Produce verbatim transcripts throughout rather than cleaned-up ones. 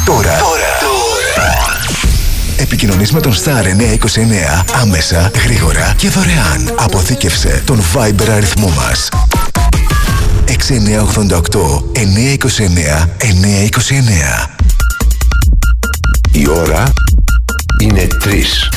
Τώρα. Τώρα. Επικοινωνείς με τον Star εννιακόσια είκοσι εννέα άμεσα, γρήγορα και δωρεάν. Αποθήκευσε τον Viber αριθμό μας. έξι εννιά οκτώ οκτώ εννιακόσια είκοσι εννέα εννιακόσια είκοσι εννέα. Η ώρα είναι τρεις.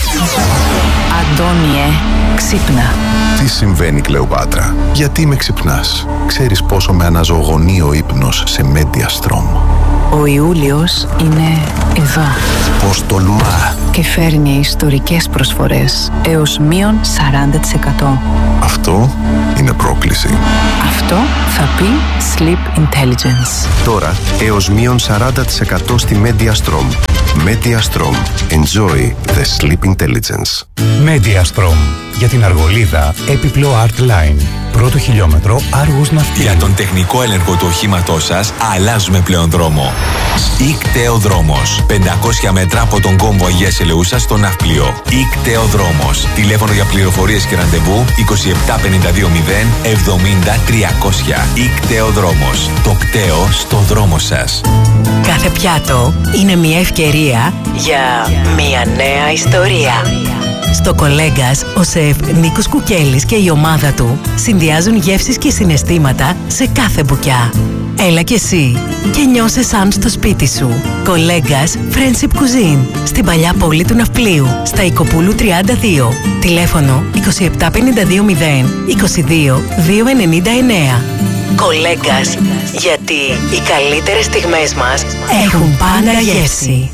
Αντώνιε, ξύπνα. Τι συμβαίνει, Κλεοπάτρα? Γιατί με ξυπνάς? Ξέρεις πόσο με αναζωογονεί ο ύπνος σε Mediastrom. Ο Ιούλιος είναι εδώ. Πώς τολμά. Και φέρνει ιστορικές προσφορές έως μείον σαράντα τοις εκατό. Αυτό είναι πρόκληση. Αυτό θα πει Sleep Intelligence. Τώρα έως μείον σαράντα τοις εκατό στη Mediastrom. Mediastrom. Enjoy the Sleep Intelligence. Mediastrom. Για την Αργολίδα, έπιπλο Art Line. Πρώτο χιλιόμετρο Άργους Ναυτιλίου. Για τον τεχνικό έλεγχο του οχήματός σας, αλλάζουμε πλέον δρόμο. Ικτεοδρόμος. πεντακόσια μέτρα από τον κόμβο Αγίας Ελεούσας στο Ναύπλιο. Ικτεοδρόμος. Τηλέφωνο για πληροφορίες και ραντεβού είκοσι επτά πενήντα δύο μηδέν εβδομήντα τριακόσια. Ικτεοδρόμος. Το κταίο στο δρόμο σας. Κάθε πιάτο είναι μια ευκαιρία για μια νέα ιστορία. Στο Κολέγκας, ο σεφ Νίκος Κουκέλης και η ομάδα του συνδυάζουν γεύσεις και συναισθήματα σε κάθε μπουκιά. Έλα κι εσύ και νιώσε σαν στο σπίτι σου. Κολέγκας Friendship Cuisine, στην παλιά πόλη του Ναυπλίου, στα Οικοπούλου τριάντα δύο. Τηλέφωνο είκοσι επτά πενήντα δύο μηδέν είκοσι δύο διακόσια ενενήντα εννέα. Κολέγκας, γιατί οι καλύτερες στιγμές μας έχουν πάντα γεύση.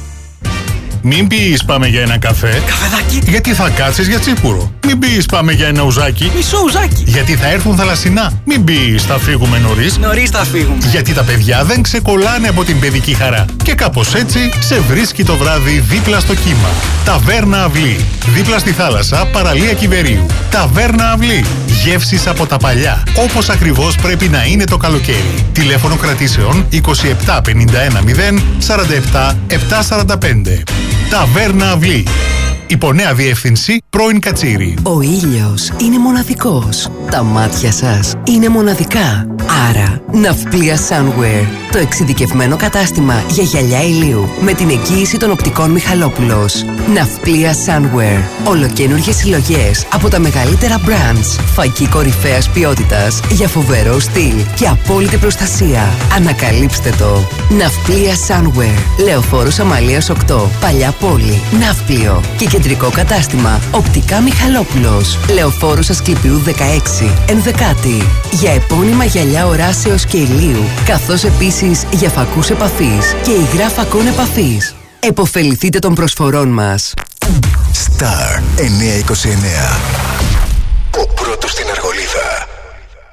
Μην πεις πάμε για ένα καφέ. Καφεδάκι. Γιατί θα κάτσεις για τσίπουρο. Μην πεις πάμε για ένα ουζάκι. Μισό ουζάκι. Γιατί θα έρθουν θαλασσινά. Μην πεις θα φύγουμε νωρίς. Νωρίς θα φύγουμε. Γιατί τα παιδιά δεν ξεκολλάνε από την παιδική χαρά. Και κάπως έτσι σε βρίσκει το βράδυ δίπλα στο κύμα. Ταβέρνα Αυλή. Δίπλα στη θάλασσα, παραλία Κιβερίου. Ταβέρνα Αυλή. Γεύσεις από τα παλιά. Όπως ακριβώς πρέπει να είναι το καλοκαίρι. Τηλέφωνο κρατήσεων είκοσι επτά πενήντα ένα μηδέν σαράντα επτά επτακόσια σαράντα πέντε. Ταβέρνα Αυλή. Υπονέα διεύθυνση πρώην Κατσίρη. Ο ήλιος είναι μοναδικός. Τα μάτια σας είναι μοναδικά. Άρα, Ναυπλία Sunwear. Το εξειδικευμένο κατάστημα για γυαλιά ηλίου με την εγγύηση των οπτικών Μιχαλόπουλος. Ναυπλία Sunwear. Ολοκαίνουργιες συλλογές από τα μεγαλύτερα brands. Φακή κορυφαίας ποιότητας για φοβερό στυλ και απόλυτη προστασία. Ανακαλύψτε το. Ναυπλία Sunwear. Λεωφόρος Αμαλίας οκτώ. Παλιά πόλη. Ναύπλιο. Και κεντρικό κατάστημα Οπτικά Μιχαλόπουλος. Λεωφόρος Ασκληπιού δεκαέξι. Ενδεκάτη. Για επώνυμα γυαλιά οράσεως και ηλίου. Καθώς επίσης για φακούς επαφής και υγρά φακών επαφής. Εποφεληθείτε των προσφορών μας. Star εννιακόσια είκοσι εννέα.